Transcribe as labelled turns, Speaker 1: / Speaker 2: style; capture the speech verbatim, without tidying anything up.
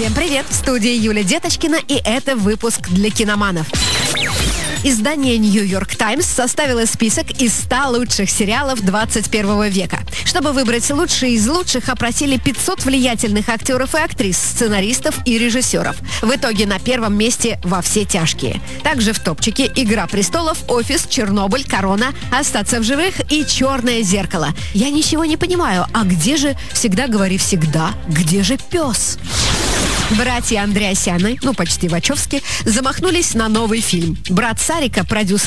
Speaker 1: Всем привет! В студии Юлия Деточкина, и это выпуск для киноманов. Издание «Нью-Йорк Таймс» составило список из ста лучших сериалов двадцать первого века. Чтобы выбрать лучшие из лучших, опросили пятьсот влиятельных актеров и актрис, сценаристов и режиссеров. В итоге на первом месте «Во все тяжкие». Также в топчике «Игра престолов», «Офис», «Чернобыль», «Корона», «Остаться в живых» и «Черное зеркало». Я ничего не понимаю, а где же «Всегда говори всегда», где же пес? Братья Андреасяны, ну почти Вачовски, замахнулись на новый фильм. Брат Сарика, продюсер